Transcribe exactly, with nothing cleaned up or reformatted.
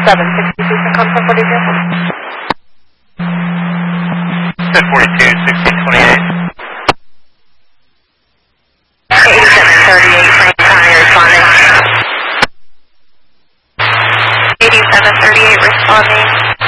seven sixty-two for Console forty-two. ten forty-two, sixteen twenty-eight. eighty-seven thirty-eight, Frank County responding. eighty-seven thirty-eight responding.